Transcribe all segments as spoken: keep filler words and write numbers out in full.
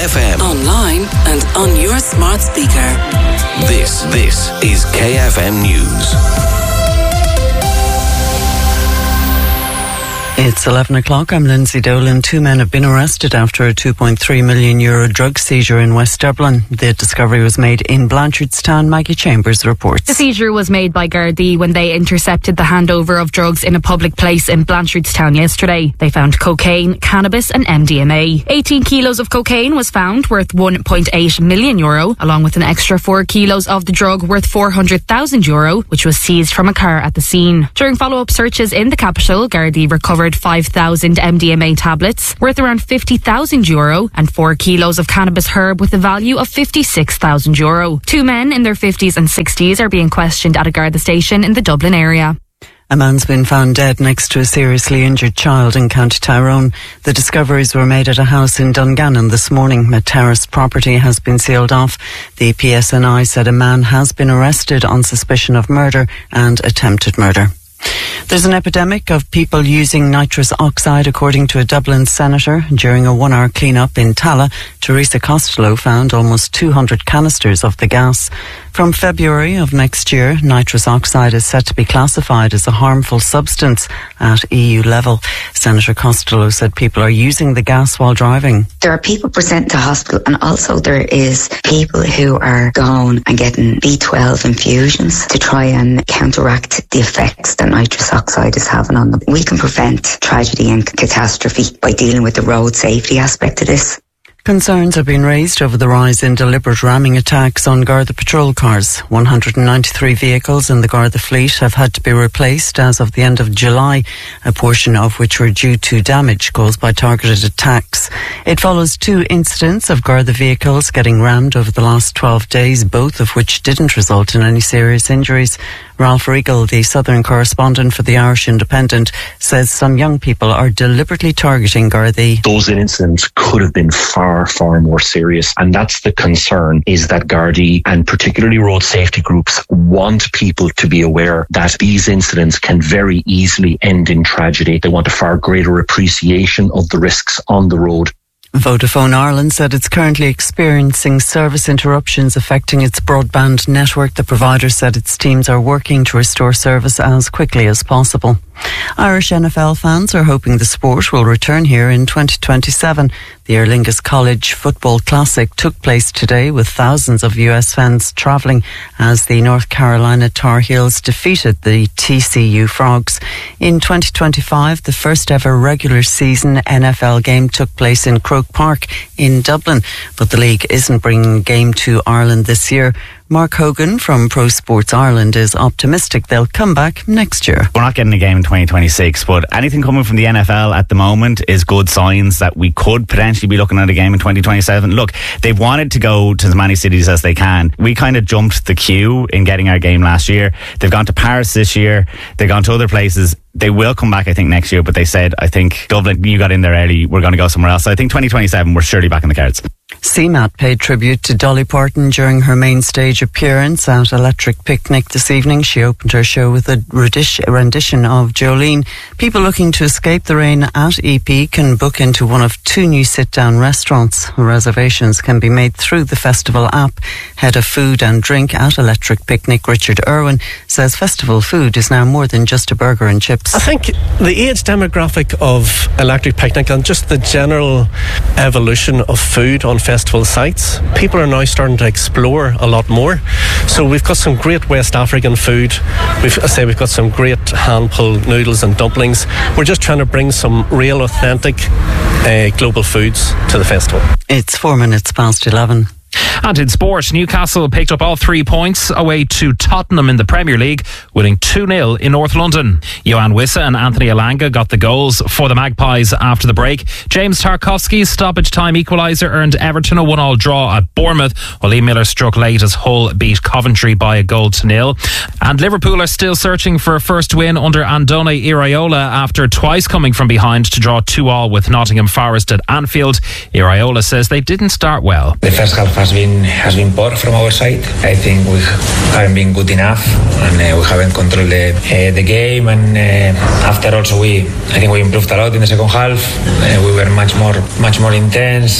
F M. Online and on your smart speaker. This, this is K F M News. It's eleven o'clock. I'm Lindsay Dolan. Two men have been arrested after a two point three million euro drug seizure in West Dublin. The discovery was made in Blanchardstown. Maggie Chambers reports. The seizure was made by Gardaí when they intercepted the handover of drugs in a public place in Blanchardstown yesterday. They found cocaine, cannabis and M D M A. eighteen kilos of cocaine was found, worth one point eight million euro, along with an extra four kilos of the drug worth four hundred thousand euro, which was seized from a car at the scene. During follow-up searches in the capital, Gardaí recovered five thousand M D M A tablets worth around fifty thousand euro and four kilos of cannabis herb with a value of fifty-six thousand euro. Two men in their fifties and sixties are being questioned at a Garda station in the Dublin area. A man's been found dead next to a seriously injured child in County Tyrone. The discoveries were made at a house in Dungannon this morning. A terraced property has been sealed off. The P S N I said a man has been arrested on suspicion of murder and attempted murder. There's an epidemic of people using nitrous oxide, according to a Dublin senator. During a one-hour clean-up in Tala, Teresa Costello found almost two hundred canisters of the gas. From February of next year, nitrous oxide is set to be classified as a harmful substance at E U level. Senator Costello said people are using the gas while driving. There are people presenting to hospital, and also there is people who are going and getting B twelve infusions to try and counteract the effects that nitrous oxide is having on them. We can prevent tragedy and catastrophe by dealing with the road safety aspect of this. Concerns have been raised over the rise in deliberate ramming attacks on Garda patrol cars. one hundred ninety-three vehicles in the Garda fleet have had to be replaced as of the end of July, a portion of which were due to damage caused by targeted attacks. It follows two incidents of Garda vehicles getting rammed over the last twelve days, both of which didn't result in any serious injuries. Ralph Regal, the Southern correspondent for the Irish Independent, says some young people are deliberately targeting Gardaí. Those incidents could have been far, far more serious, and that's the concern, is that Gardaí and particularly road safety groups want people to be aware that these incidents can very easily end in tragedy. They want a far greater appreciation of the risks on the road. Vodafone Ireland said it's currently experiencing service interruptions affecting its broadband network. The provider said its teams are working to restore service as quickly as possible. Irish N F L fans are hoping the sport will return here in twenty twenty-seven. The Aer Lingus College Football Classic took place today with thousands of U S fans travelling as the North Carolina Tar Heels defeated the T C U Frogs. In twenty twenty-five, the first ever regular season N F L game took place in Croke Park in Dublin, but the league isn't bringing a game to Ireland this year. Mark Hogan from Pro Sports Ireland is optimistic they'll come back next year. We're not getting a game in twenty twenty-six, but anything coming from the N F L at the moment is good signs that we could potentially be looking at a game in twenty twenty-seven. Look, they've wanted to go to as many cities as they can. We kind of jumped the queue in getting our game last year. They've gone to Paris this year. They've gone to other places. They will come back, I think, next year, but they said, I think, Dublin, you got in there early, we're going to go somewhere else. So I think twenty twenty-seven, we're surely back in the cards. C MAT paid tribute to Dolly Parton during her main stage appearance at Electric Picnic this evening. She opened her show with a rendition of Jolene. People looking to escape the rain at E P can book into one of two new sit-down restaurants. Reservations can be made through the festival app. Head of Food and Drink at Electric Picnic, Richard Irwin, says festival food is now more than just a burger and chips. I think the age demographic of Electric Picnic and just the general evolution of food on festival sites, people are now starting to explore a lot more. So we've got some great West African food. We've, I say we've got some great hand-pulled noodles and dumplings. We're just trying to bring some real authentic uh, global foods to the festival. It's four minutes past eleven. And in sport, Newcastle picked up all three points away to Tottenham in the Premier League, winning two nil in North London. Johan Wissa and Anthony Elanga got the goals for the Magpies after the break. James Tarkowski's stoppage time equaliser earned Everton a one-all draw at Bournemouth, while Lee Miller struck late as Hull beat Coventry by a goal to nil. And Liverpool are still searching for a first win under Andone Iraola after twice coming from behind to draw two all with Nottingham Forest at Anfield. Iraola says they didn't start well. The first half has been has been poor from our side. I think we haven't been good enough, and uh, we haven't controlled the, uh, the game. And uh, after also we, I think we improved a lot in the second half. Uh, we were much more, much more intense.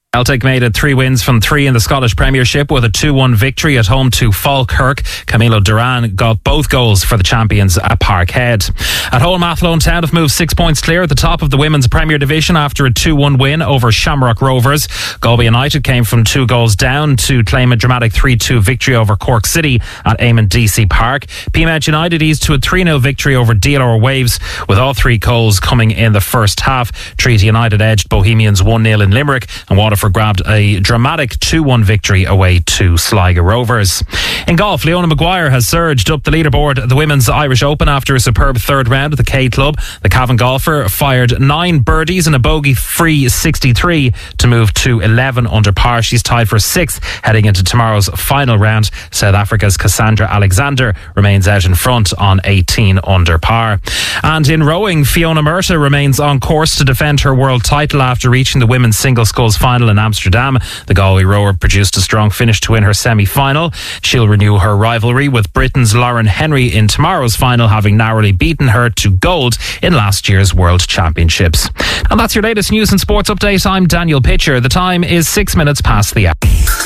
Celtic made it three wins from three in the Scottish Premiership with a two one victory at home to Falkirk. Camilo Duran got both goals for the champions at Parkhead. At home, Athlone Town have moved six points clear at the top of the Women's Premier Division after a two one win over Shamrock Rovers. Galway United came from two goals down to claim a dramatic three two victory over Cork City at Eamon D C Park. Peamount United eased to a three nil victory over D L R Waves, with all three goals coming in the first half. Treaty United edged Bohemians one nil in Limerick, and Waterford grabbed a dramatic two one victory away to Sligo Rovers. In golf, Leona Maguire has surged up the leaderboard at the Women's Irish Open after a superb third round at the K Club. The Cavan golfer fired nine birdies and a bogey-free sixty-three to move to eleven under par. She's tied for sixth heading into tomorrow's final round. South Africa's Cassandra Alexander remains out in front on eighteen under par. And in rowing, Fiona Murta remains on course to defend her world title after reaching the women's single sculls final in Amsterdam. The Galway rower produced a strong finish to win her semi-final. She'll renew her rivalry with Britain's Lauren Henry in tomorrow's final, having narrowly beaten her to gold in last year's World Championships. And that's your latest news and sports update. I'm Daniel Pitcher. The time is six minutes past the hour.